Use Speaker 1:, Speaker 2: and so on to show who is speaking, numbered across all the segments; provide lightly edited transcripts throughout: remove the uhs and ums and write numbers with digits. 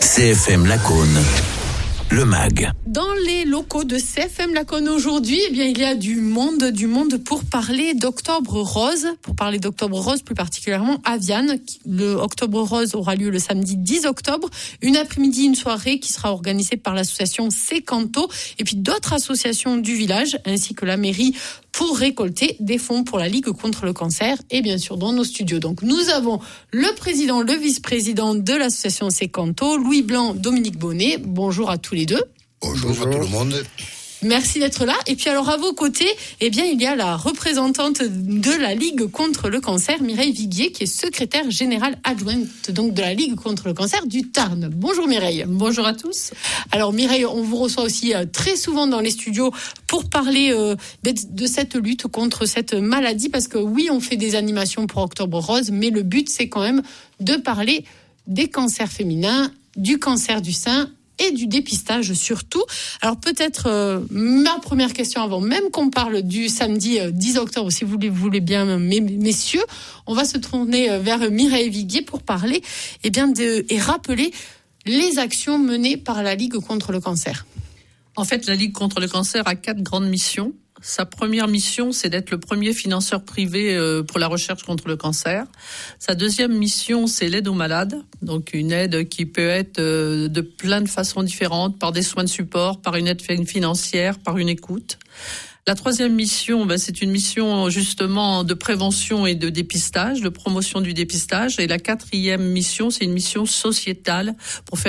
Speaker 1: CFM Lacaune, le MAG.
Speaker 2: Dans les locaux de CFM Lacaune aujourd'hui, eh bien, il y a du monde pour parler d'Octobre Rose. Pour parler d'Octobre Rose, plus particulièrement à Viane. Le Octobre Rose aura lieu le samedi 10 octobre. Une après-midi, une soirée qui sera organisée par l'association Secanto et puis d'autres associations du village, ainsi que la mairie, pour récolter des fonds pour la Ligue contre le cancer et bien sûr dans nos studios. Donc nous avons le président, le vice-président de l'association Secanto, Louis Blanc, Dominique Bonnet. Bonjour à tous les deux.
Speaker 3: Bonjour à tout le monde.
Speaker 2: Merci d'être là. Et puis alors à vos côtés, eh bien il y a la représentante de la Ligue contre le cancer, Mireille Viguier, qui est secrétaire générale adjointe donc de la Ligue contre le cancer du Tarn. Bonjour Mireille.
Speaker 4: Bonjour à tous.
Speaker 2: Alors Mireille, on vous reçoit aussi très souvent dans les studios pour parler de cette lutte contre cette maladie, parce que oui, on fait des animations pour Octobre Rose, mais le but c'est quand même de parler des cancers féminins, du cancer du sein et du dépistage surtout. Alors peut-être ma première question avant même qu'on parle du samedi 10 octobre, si vous voulez bien, messieurs, on va se tourner vers Mireille Viguier pour parler et rappeler les actions menées par la Ligue contre le cancer.
Speaker 4: En fait, la Ligue contre le cancer a 4 grandes missions. Sa première mission, c'est d'être le premier financeur privé pour la recherche contre le cancer. Sa deuxième mission, c'est l'aide aux malades. Donc une aide qui peut être de plein de façons différentes, par des soins de support, par une aide financière, par une écoute. La troisième mission, c'est une mission justement de prévention et de dépistage, de promotion du dépistage. Et la quatrième mission, c'est une mission sociétale pour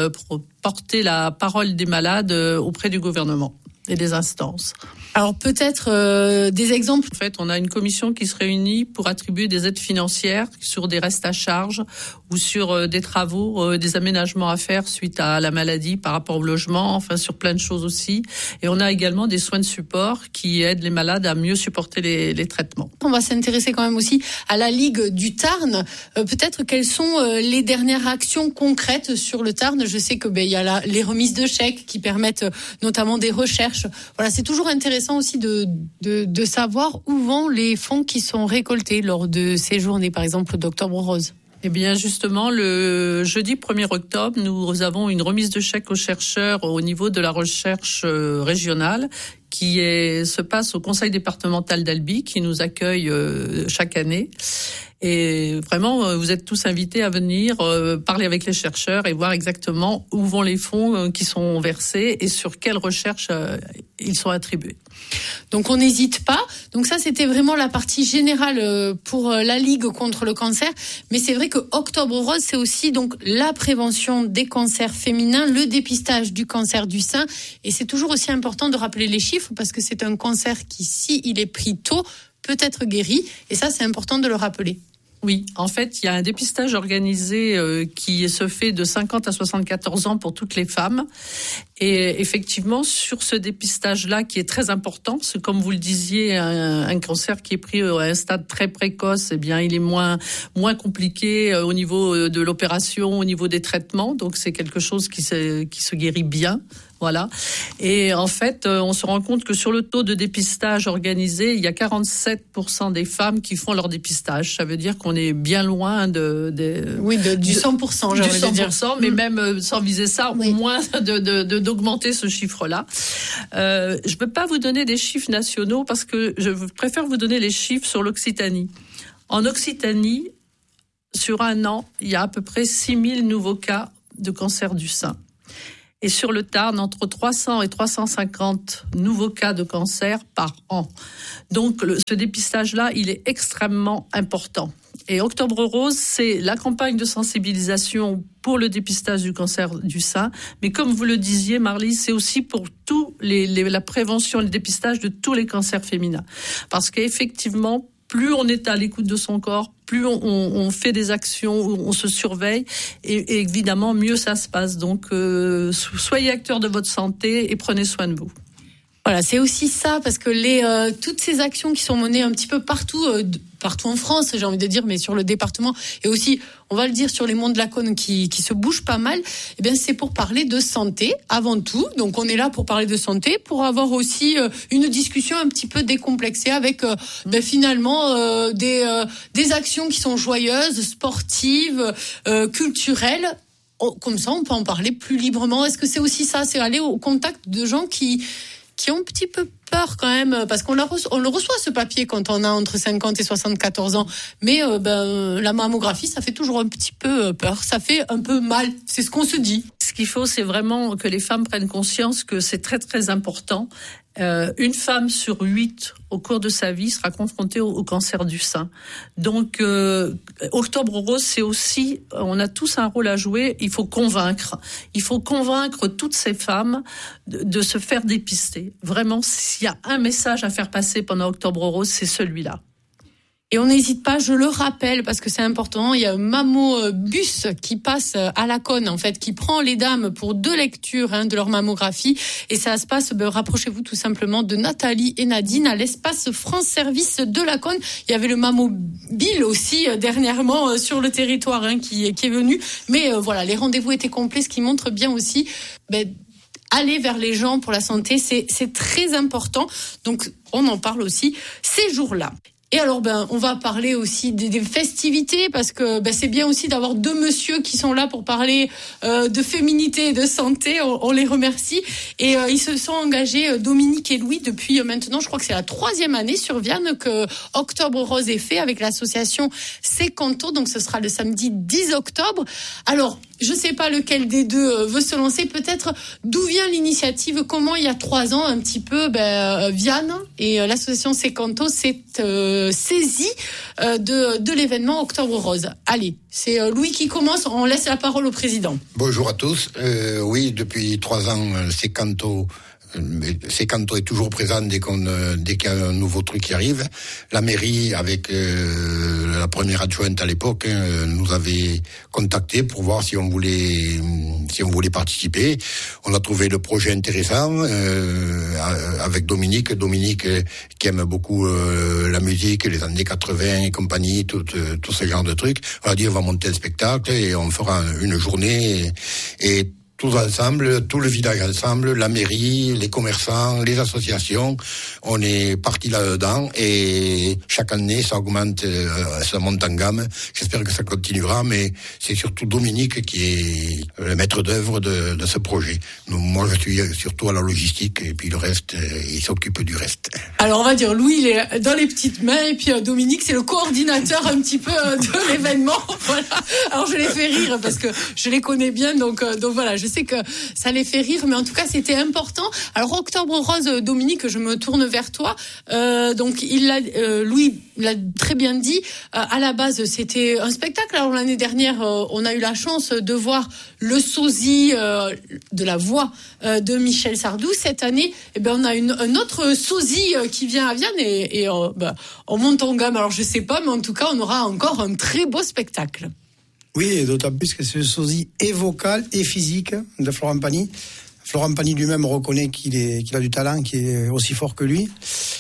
Speaker 4: porter la parole des malades auprès du gouvernement et des instances.
Speaker 2: Alors peut-être des exemples.
Speaker 4: En fait, on a une commission qui se réunit pour attribuer des aides financières sur des restes à charge ou sur des travaux, des aménagements à faire suite à la maladie par rapport au logement, enfin sur plein de choses aussi. Et on a également des soins de support qui aident les malades à mieux supporter les traitements.
Speaker 2: On va s'intéresser quand même aussi à la Ligue du Tarn. Peut-être quelles sont les dernières actions concrètes sur le Tarn. Je sais que il y a les remises de chèques qui permettent notamment des recherches. Voilà, c'est toujours intéressant aussi de savoir où vont les fonds qui sont récoltés lors de ces journées, par exemple d'Octobre Rose.
Speaker 4: Eh bien, justement, le jeudi 1er octobre, nous avons une remise de chèques aux chercheurs au niveau de la recherche régionale qui se passe au conseil départemental d'Albi, qui nous accueille chaque année. Et vraiment, vous êtes tous invités à venir parler avec les chercheurs et voir exactement où vont les fonds qui sont versés et sur quelles recherches ils sont attribués.
Speaker 2: Donc on n'hésite pas. Donc ça, c'était vraiment la partie générale pour la Ligue contre le cancer. Mais c'est vrai que Octobre Rose, c'est aussi donc la prévention des cancers féminins, le dépistage du cancer du sein. Et c'est toujours aussi important de rappeler les chiffres parce que c'est un cancer qui, si il est pris tôt, peut être guéri. Et ça, c'est important de le rappeler.
Speaker 4: Oui, en fait, il y a un dépistage organisé qui se fait de 50 à 74 ans pour toutes les femmes. Et effectivement, sur ce dépistage-là, qui est très important, parce que comme vous le disiez, un cancer qui est pris à un stade très précoce, eh bien, il est moins compliqué au niveau de l'opération, au niveau des traitements. Donc, c'est quelque chose qui se guérit bien. Voilà. Et en fait, on se rend compte que sur le taux de dépistage organisé, il y a 47% des femmes qui font leur dépistage. Ça veut dire qu'on est bien loin du
Speaker 2: 100%,
Speaker 4: j'aimerais dire. Mais même sans viser ça,
Speaker 2: oui.
Speaker 4: Au moins d'augmenter ce chiffre-là. Je peux pas vous donner des chiffres nationaux parce que je préfère vous donner les chiffres sur l'Occitanie. En Occitanie, sur un an, il y a à peu près 6000 nouveaux cas de cancer du sein. Et sur le Tarn, entre 300 et 350 nouveaux cas de cancer par an. Donc, ce dépistage-là, il est extrêmement important. Et Octobre Rose, c'est la campagne de sensibilisation pour le dépistage du cancer du sein. Mais comme vous le disiez, Marly, c'est aussi pour la prévention et le dépistage de tous les cancers féminins. Parce qu'effectivement, plus on est à l'écoute de son corps, plus on fait des actions, on se surveille, et évidemment, mieux ça se passe. Donc, soyez acteurs de votre santé et prenez soin de vous.
Speaker 2: Voilà, c'est aussi ça, parce que toutes ces actions qui sont menées un petit peu partout en France, j'ai envie de dire, mais sur le département, et aussi, on va le dire, sur les monts de Lacaune qui se bougent pas mal, eh bien, c'est pour parler de santé, avant tout. Donc, on est là pour parler de santé, pour avoir aussi une discussion un petit peu décomplexée avec, finalement, des actions qui sont joyeuses, sportives, culturelles. comme ça, on peut en parler plus librement. Est-ce que c'est aussi ça, c'est aller au contact de gens qui ont un petit peu peur quand même, parce qu'on le reçoit ce papier quand on a entre 50 et 74 ans, mais la mammographie, ça fait toujours un petit peu peur, ça fait un peu mal, c'est ce qu'on se dit.
Speaker 4: Ce qu'il faut, c'est vraiment que les femmes prennent conscience que c'est très très important. Une femme sur 8 au cours de sa vie sera confrontée au cancer du sein. Donc, Octobre Rose, c'est aussi, on a tous un rôle à jouer. Il faut convaincre toutes ces femmes de se faire dépister. Vraiment, s'il y a un message à faire passer pendant Octobre Rose, c'est celui-là.
Speaker 2: Et on n'hésite pas, je le rappelle, parce que c'est important, il y a un mammobus qui passe à la Cône, en fait, qui prend les dames pour 2 lectures de leur mammographie. Et ça se passe, rapprochez-vous tout simplement de Nathalie et Nadine à l'espace France Service de la Cône. Il y avait le mammobile aussi dernièrement sur le territoire qui est venu. Mais voilà, les rendez-vous étaient complets, ce qui montre bien aussi... aller vers les gens pour la santé, c'est très important. Donc, on en parle aussi ces jours-là. Et alors, on va parler aussi des festivités, parce que c'est bien aussi d'avoir 2 messieurs qui sont là pour parler de féminité et de santé. On les remercie. Et ils se sont engagés, Dominique et Louis, depuis maintenant, je crois que c'est la 3e année sur Viane que Octobre Rose est fait avec l'association Secanto. Donc, ce sera le samedi 10 octobre. Alors, je ne sais pas lequel des deux veut se lancer. Peut-être d'où vient l'initiative, comment il y a 3 ans, un petit peu, Viane et l'association Secanto s'est saisie de l'événement Octobre Rose. Allez, c'est Louis qui commence. On laisse la parole au président.
Speaker 3: Bonjour à tous. Oui, depuis 3 ans, Secanto est toujours présent dès qu'il y a un nouveau truc qui arrive. La mairie, avec la première adjointe à l'époque, nous avait contacté pour voir si on voulait participer. On a trouvé le projet intéressant avec Dominique qui aime beaucoup la musique, les années 80 et compagnie, tout ce genre de trucs. On a dit on va monter un spectacle et on fera une journée et tous ensemble, tout le village ensemble, la mairie, les commerçants, les associations, on est partis là-dedans et chaque année ça augmente, ça monte en gamme. J'espère que ça continuera, mais c'est surtout Dominique qui est le maître d'œuvre de ce projet. Moi je suis surtout à la logistique et puis le reste, il s'occupe du reste.
Speaker 2: Alors on va dire Louis il est dans les petites mains et puis Dominique c'est le coordinateur un petit peu de l'événement. Voilà. Alors je les fais rire parce que je les connais bien, donc voilà. Je sais que ça les fait rire, mais en tout cas, c'était important. Alors, Octobre Rose, Dominique, je me tourne vers toi. Donc, Louis l'a très bien dit. À la base, c'était un spectacle. Alors, l'année dernière, on a eu la chance de voir le sosie de la voix de Michel Sardou. Cette année, on a un autre sosie qui vient à Viane et on monte en gamme. Alors, je sais pas, mais en tout cas, on aura encore un très beau spectacle.
Speaker 5: Oui, et d'autant plus que c'est le sosie et vocal et physique de Florent Pagny. Florent Pagny lui-même reconnaît qu'il a du talent, qu'il est aussi fort que lui.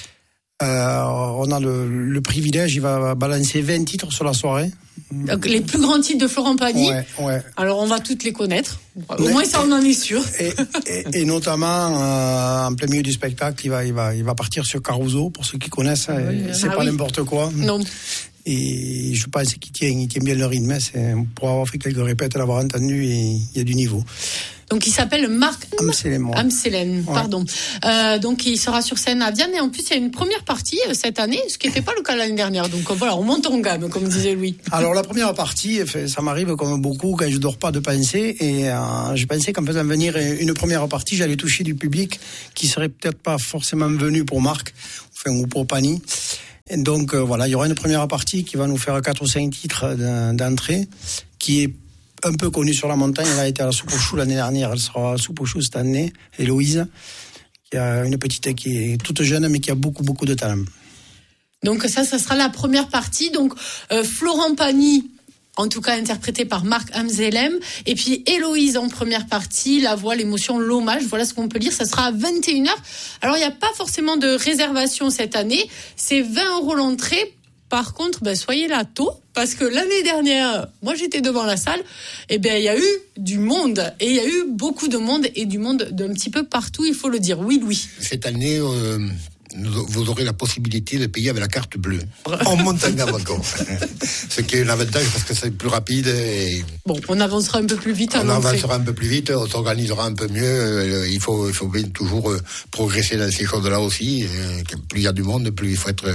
Speaker 5: On a le privilège, il va balancer 20 titres sur la soirée.
Speaker 2: Donc, les plus grands titres de Florent Pagny.
Speaker 5: Ouais.
Speaker 2: Alors, on va toutes les connaître. Au moins, ça, on en est sûr.
Speaker 5: Et notamment, en plein milieu du spectacle, il va partir sur Caruso, pour ceux qui connaissent. C'est pas n'importe quoi.
Speaker 2: Non.
Speaker 5: Et je pense qu'il tient bien le rythme. Pour avoir fait quelques répètes, l'avoir entendu, et il y a du niveau.
Speaker 2: Donc il s'appelle Marc Amselem, pardon. Donc il sera sur scène à Viane et en plus il y a une première partie cette année, ce qui n'était pas le cas l'année dernière. Donc voilà, on monte en gamme comme disait Louis.
Speaker 5: Alors la première partie, ça m'arrive comme beaucoup quand je dors pas de penser et je pensais qu'en faisant venir une première partie, j'allais toucher du public qui serait peut-être pas forcément venu pour Marc, ou pour Pagny. Et donc voilà, il y aura une première partie qui va nous faire 4 ou 5 titres d'entrée, qui est un peu connue sur la montagne. Elle a été à la soupe aux choux l'année dernière, elle sera à la soupe aux choux cette année. Héloïse, qui a une petite qui est toute jeune mais qui a beaucoup de talent.
Speaker 2: Donc ça sera la première partie. Donc Florent Pagny, en tout cas interprété par Marc Amselem, et puis Héloïse en première partie, la voix, l'émotion, l'hommage, voilà ce qu'on peut lire, ça sera à 21h. Alors il n'y a pas forcément de réservation cette année, c'est 20 € l'entrée. Par contre, soyez là tôt, parce que l'année dernière, moi j'étais devant la salle, il y a eu du monde, et il y a eu beaucoup de monde, et du monde d'un petit peu partout, il faut le dire. Oui, Louis.
Speaker 3: Cette année, vous aurez la possibilité de payer avec la carte bleue en montagne encore. Ce qui est un avantage parce que c'est plus rapide. Et
Speaker 2: bon, on avancera un peu plus vite.
Speaker 3: On avancera un peu plus vite, on s'organisera un peu mieux. Il faut bien toujours progresser dans ces choses-là aussi. Plus il y a du monde, plus il faut être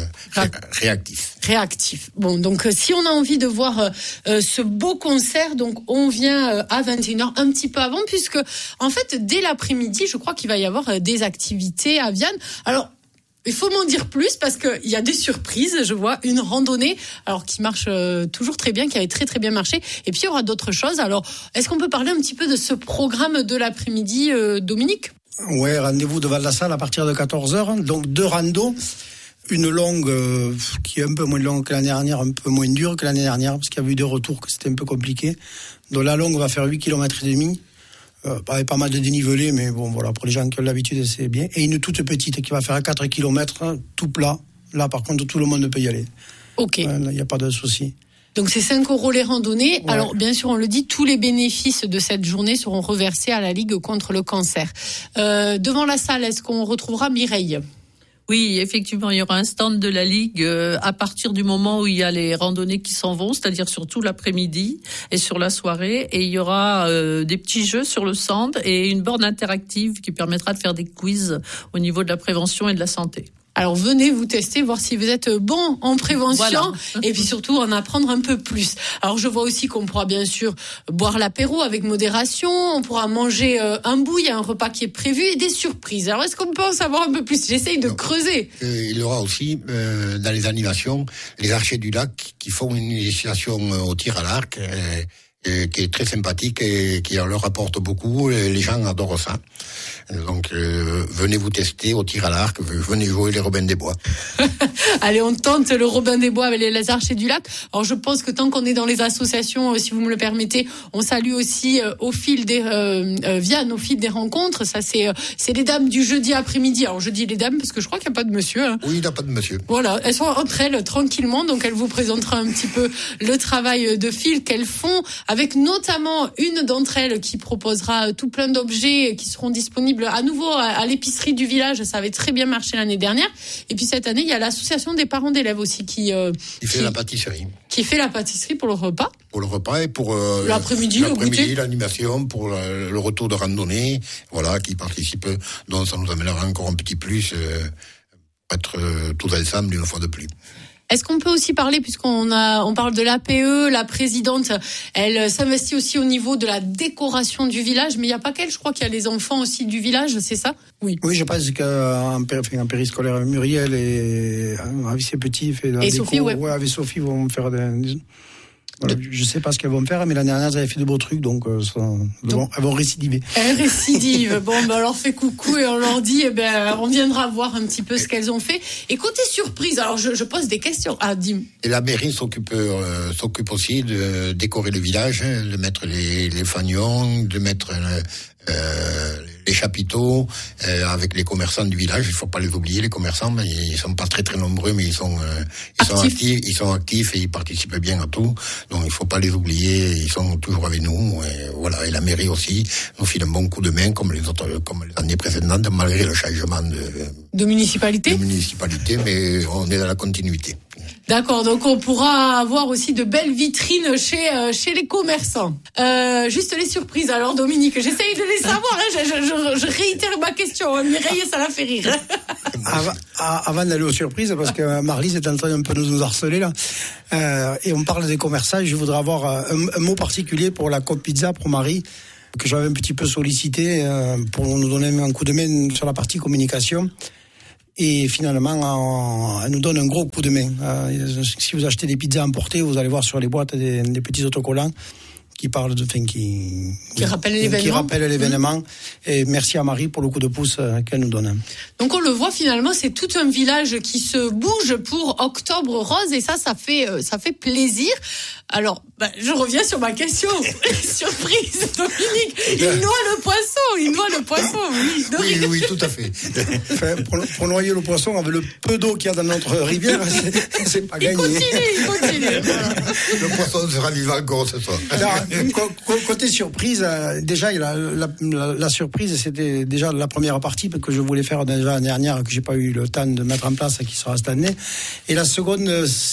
Speaker 3: réactif.
Speaker 2: Réactif. Bon, donc si on a envie de voir ce beau concert, donc on vient à 21h, un petit peu avant, puisque en fait, dès l'après-midi, je crois qu'il va y avoir des activités à Vianne. Alors, il faut m'en dire plus parce qu'il y a des surprises. Je vois une randonnée alors qui marche toujours très bien, qui avait très très bien marché. Et puis il y aura d'autres choses. Alors, est-ce qu'on peut parler un petit peu de ce programme de l'après-midi, Dominique ?
Speaker 5: Ouais, rendez-vous devant la salle à partir de 14h. Donc 2 randos. Une longue qui est un peu moins longue que l'année dernière, un peu moins dure que l'année dernière parce qu'il y a eu des retours que c'était un peu compliqué. Donc la longue va faire 8 km et demi. Avec pas mal de dénivelé, mais bon, voilà, pour les gens qui ont l'habitude, c'est bien. Et une toute petite qui va faire 4 km, tout plat. Là, par contre, tout le monde peut y aller.
Speaker 2: Ok.
Speaker 5: Il n'y a pas de souci.
Speaker 2: Donc, c'est 5 € les randonnées.
Speaker 5: Ouais.
Speaker 2: Alors, bien sûr, on le dit, tous les bénéfices de cette journée seront reversés à la Ligue contre le cancer. Devant la salle, est-ce qu'on retrouvera Mireille ?
Speaker 4: Oui, effectivement, il y aura un stand de la Ligue à partir du moment où il y a les randonnées qui s'en vont, c'est-à-dire sur tout l'après-midi et sur la soirée. Et il y aura des petits jeux sur le stand et une borne interactive qui permettra de faire des quiz au niveau de la prévention et de la santé.
Speaker 2: Alors venez vous tester, voir si vous êtes bon en prévention, voilà. Et puis surtout en apprendre un peu plus. Alors je vois aussi qu'on pourra bien sûr boire l'apéro avec modération, on pourra manger un bout, il y a un repas qui est prévu et des surprises. Alors est-ce qu'on peut en savoir un peu plus ? J'essaye de creuser.
Speaker 3: Il y aura aussi dans les animations les archers du lac qui font une initiation au tir à l'arc. Qui est très sympathique et qui leur apporte beaucoup. Les gens adorent ça. Donc, venez vous tester au tir à l'arc, venez jouer les Robins des Bois.
Speaker 2: Allez, on tente le Robin des Bois avec les Archers du Lac. Alors, je pense que tant qu'on est dans les associations, si vous me le permettez, on salue aussi au fil des Vianne, au fil des rencontres. Ça, c'est les dames du jeudi après-midi. Alors, je dis les dames parce que je crois qu'il n'y a pas de monsieur. Hein.
Speaker 3: Oui, il n'y a pas de monsieur.
Speaker 2: Voilà, elles sont entre elles tranquillement, donc elles vous présenteront un petit peu le travail de fil qu'elles font, avec notamment une d'entre elles qui proposera tout plein d'objets qui seront disponibles à nouveau à l'épicerie du village. Ça avait très bien marché l'année dernière. Et puis cette année, il y a l'association des parents d'élèves aussi qui
Speaker 3: fait la pâtisserie. Qui
Speaker 2: fait la pâtisserie pour le repas.
Speaker 3: Pour le repas et pour
Speaker 2: l'après-midi,
Speaker 3: l'animation, pour le retour de randonnée. Voilà, qui participe. Donc ça nous amènera encore un petit plus pour être tous ensemble une fois de plus.
Speaker 2: Est-ce qu'on peut aussi parler, puisqu'on parle de l'APE, la présidente, elle s'investit aussi au niveau de la décoration du village, mais il n'y a pas qu'elle, je crois qu'il y a les enfants aussi du village, c'est ça ? Oui.
Speaker 5: Oui, je pense qu'en périscolaire, Muriel et avec ses petits, fait la
Speaker 2: et
Speaker 5: déco.
Speaker 2: Sophie, ouais.
Speaker 5: Ouais, avec Sophie, vont faire des... Voilà, je sais pas ce qu'elles vont faire, mais l'année dernière, elles avaient fait de beaux trucs, donc elles vont récidiver.
Speaker 2: Elles récidivent. Bon, ben, on leur fait coucou et on leur dit, on viendra voir un petit peu ce qu'elles ont fait. Et côté surprise, alors je pose des questions. Ah, dis-moi.
Speaker 3: Et la mairie s'occupe aussi de décorer le village, de mettre les fanions, de mettre les chapiteaux avec les commerçants du village. Il faut pas les oublier, les commerçants, mais ils sont pas très très nombreux, mais ils sont actifs et ils participent bien à tout. Donc il faut pas les oublier, ils sont toujours avec nous. Et voilà, et la mairie aussi nous file un bon coup de main comme les années précédentes, malgré le changement
Speaker 2: de municipalité.
Speaker 3: Mais on est dans la continuité.
Speaker 2: D'accord, donc on pourra avoir aussi de belles vitrines chez les commerçants. Juste les surprises. Alors Dominique, j'essaye de les savoir. Hein, je réitère ma question. Mireille, ça la fait rire.
Speaker 5: Avant d'aller aux surprises, parce que Marlise est en train un peu de nous harceler là, et on parle des commerçants, je voudrais avoir un mot particulier pour la Coop Pizza, pour Marie, que j'avais un petit peu sollicité pour nous donner un coup de main sur la partie communication. Et finalement, elle nous donne un gros coup de main. Si vous achetez des pizzas emportées, vous allez voir sur les boîtes des petits autocollants qui parlent qui rappellent l'événement. Et merci à Marie pour le coup de pouce qu'elle nous donne.
Speaker 2: Donc on le voit, finalement, c'est tout un village qui se bouge pour Octobre Rose, et ça fait plaisir. Alors, je reviens sur ma question. Surprise, Dominique. Il noie le poisson, oui. Dominique.
Speaker 3: Oui, tout à fait.
Speaker 5: Pour noyer le poisson, avec le peu d'eau qu'il y a dans notre rivière, c'est pas gagné.
Speaker 2: Il continue. Voilà.
Speaker 3: Le poisson sera vivant encore ce soir.
Speaker 5: Côté surprise, déjà la surprise, c'était déjà la première partie que je voulais faire déjà l'année dernière, que j'ai pas eu le temps de mettre en place, qui sera cette année. Et la seconde,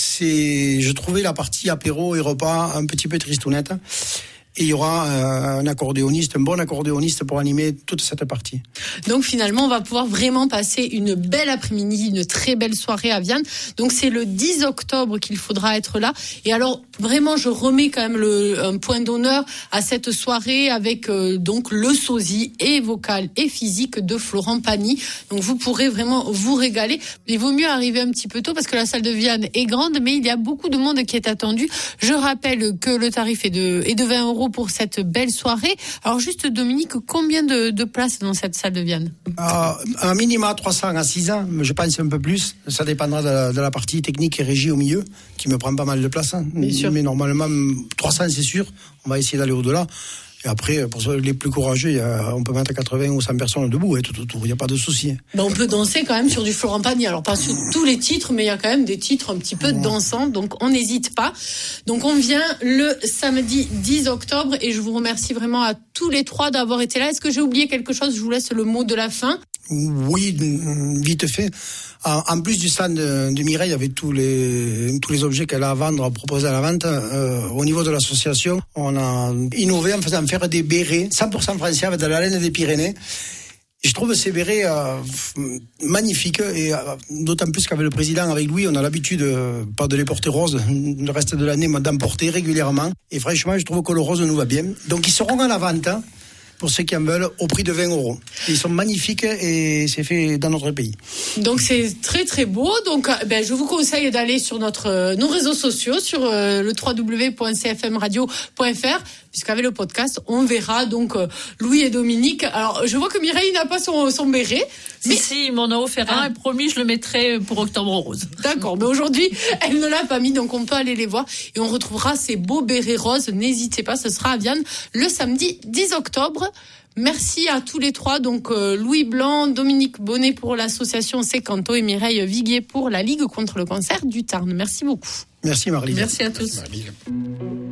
Speaker 5: je trouvais la partie apéro et repas un petit peu tristounette. Et il y aura un bon accordéoniste pour animer toute cette partie.
Speaker 2: Donc finalement, on va pouvoir vraiment passer une belle après-midi, une très belle soirée à Vianne. Donc c'est le 10 octobre qu'il faudra être là. Et alors vraiment, je remets quand même un point d'honneur à cette soirée avec donc le sosie et vocal et physique de Florent Pagny. Donc vous pourrez vraiment vous régaler. Il vaut mieux arriver un petit peu tôt parce que la salle de Vianne est grande, mais il y a beaucoup de monde qui est attendu. Je rappelle que le tarif est de 20 € pour cette belle soirée. Alors juste Dominique, combien de places dans cette salle de Vianne?
Speaker 5: Un minima 300 à 600, je pense un peu plus. Ça dépendra de la partie technique et régie au milieu, qui me prend pas mal de place. Bien sûr. Mais normalement, 300 c'est sûr. On va essayer d'aller au-delà. Et après, pour les plus courageux, on peut mettre 80 ou 100 personnes debout, tout autour. Il n'y a pas de souci.
Speaker 2: Ben, on peut danser quand même sur du Florent Pagny. Alors, pas sur tous les titres, mais il y a quand même des titres un petit peu dansants. Donc, on n'hésite pas. Donc, on vient le samedi 10 octobre et je vous remercie vraiment à tous les trois d'avoir été là. Est-ce que j'ai oublié quelque chose? Je vous laisse le mot de la fin.
Speaker 5: Oui, vite fait. En plus du stand de Mireille, avec tous les objets qu'elle a à vendre, à proposer à la vente, au niveau de l'association, on a innové en faisant faire des bérets 100% français avec de la laine des Pyrénées. Et je trouve ces bérets magnifiques, et d'autant plus qu'avec le président, avec Louis, on a l'habitude pas de les porter roses le reste de l'année, mais d'en porter régulièrement. Et franchement, je trouve que le rose nous va bien. Donc ils seront à la vente, pour ceux qui en veulent, au prix de 20 €. Ils sont magnifiques et c'est fait dans notre pays.
Speaker 2: Donc c'est très très beau. Donc je vous conseille d'aller sur nos réseaux sociaux, sur le www.cfmradio.fr, puisqu'avec le podcast, on verra donc Louis et Dominique. Alors je vois que Mireille n'a pas son béret.
Speaker 4: Mais si, il m'en a offert un et promis, je le mettrai pour Octobre Rose.
Speaker 2: D'accord, mais aujourd'hui, elle ne l'a pas mis, donc on peut aller les voir et on retrouvera ces beaux bérets roses. N'hésitez pas, ce sera à Vianne le samedi 10 octobre. Merci à tous les trois, donc Louis Blanc, Dominique Bonnet pour l'association Secanto et Mireille Viguier pour la Ligue contre le cancer du Tarn. Merci beaucoup.
Speaker 5: Merci Marie.
Speaker 4: Merci à tous.
Speaker 3: Merci, Marie.